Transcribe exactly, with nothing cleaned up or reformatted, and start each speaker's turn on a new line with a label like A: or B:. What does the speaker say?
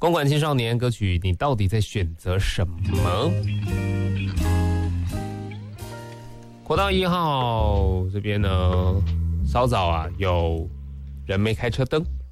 A: 公馆青少年歌曲，你到底在选择什么？国道一号这边呢，稍早啊有人没开车灯。